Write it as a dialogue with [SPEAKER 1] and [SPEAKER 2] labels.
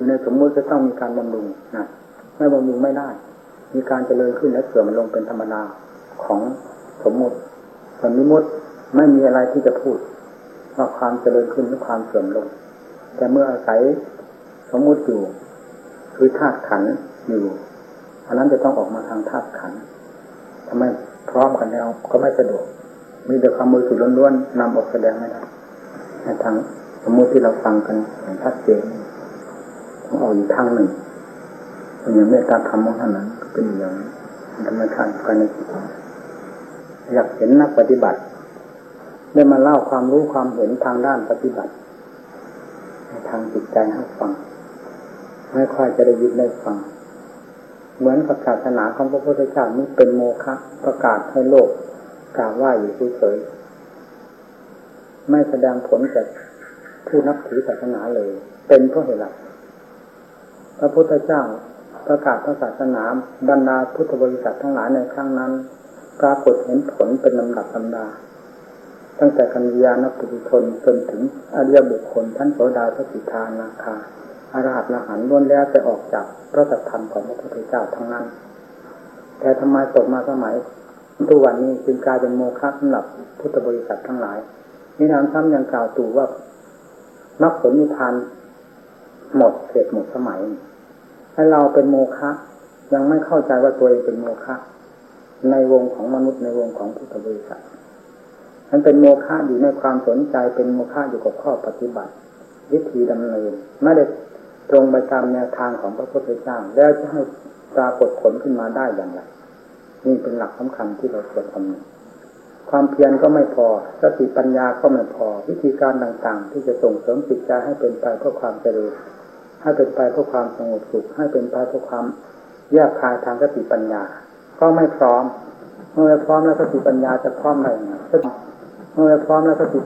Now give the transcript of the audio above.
[SPEAKER 1] อยู่ในสมมุติจะต้องมีการบำรุงนะไม่บำรุงไม่ได้มีการเจริญขึ้นและเสื่อมลงเป็นธรรมดาของสมมุติส่วนนิมุติไม่มีอะไรที่จะพูดว่าความเจริญขึ้นหรือความเสื่อมลงแต่เมื่ออาศัยสมมุติอยู่คือธาตุขันธ์อยู่อันนั้นจะต้องออกมาทางธาตุขันธ์ทำไมพร้อมกันแล้วก็ไม่สะดวกมีแต่ความมือสุดล้วนๆนำออกแสดงไม่ได้ในทางสมมุติที่เราฟังกันอย่างชัดเจนต้องเอาอยู่ทางหนึ่งอย่างเมตตาธรรมของท่านนั้นเป็นอย่างธรรมชาติภายในจิตอยากเห็นนักปฏิบัติได้มาเล่าความรู้ความเห็นทางด้านปฏิบัติในทางจิตใจให้ฟังไม่ค่อยจะได้ยินได้ฟังเหมือนกับศาสนาของพระพุทธเจ้านี้เป็นโมฆะประกาศให้โลกกราบไหว้อยู่เฉยๆไม่แสดงผลแก่ผู้นับถือศาสนาเลยเป็นเพราะเหตุไรพระพุทธเจ้าประกาศพระศาสนาบรรดาพุทธบริษัททั้งหลายในครั้งนั้นปรากฏเห็นผลเป็นลำดับลำดาตั้งแต่กัลยาณปุถุชนจนถึงอริยบุคคลท่านโสดาสกิทานาคาอรหัตอรหันต์ล้วนแล้วแต่ออกจากพระสัทธรรมของพระพุทธเจ้าทั้งนั้นแต่ทำไมตกมาสมัยทุกวันนี้จึงกลายเป็นโมฆะสำหรับพุทธบริษัททั้งหลายนิทานซ้ำยังกล่าวตู่ว่ามรรคผลนิพพานหมดเขตหมดสมัยให้เราเป็นโมฆะยังไม่เข้าใจว่าตัวเองเป็นโมฆะในวงของมนุษย์ในวงของพุทธบริษัทมันเป็นโมฆะอยู่ในความสนใจเป็นโมฆะอยู่กับข้อปฏิบัติวิธีดำเนินไม่ได้ตรงไปตามแนวทางของพระพุทธเจ้าแล้วจะให้ปรากฏผลขึ้นมาได้อย่างไรนี่เป็นหลักสำคัญที่เราควรทำความเพียรก็ไม่พอสติปัญญาก็ไม่พอวิธีการต่างๆที่จะส่งเสริมจิตใจให้เป็นไปเพื่อความเจริญให้เป็นไปเพื่อความสงบสุขให้เป็นไปเพื่อความแยกคายทางสติปัญญาก็ไม่พร้อมเมื่อพร้อมแล้วสติปัญญาจะพร้อมได้ไงเมื่อพร้อมแล้วสติ